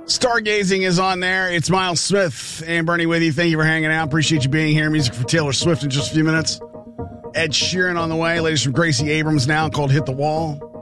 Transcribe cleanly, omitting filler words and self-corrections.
Stargazing is on there. It's Miles Smith and Bernie with you. Thank you for hanging out. Appreciate you being here. Music for Taylor Swift in just a few minutes. Ed Sheeran on the way. Latest from Gracie Abrams now called Hit the Wall.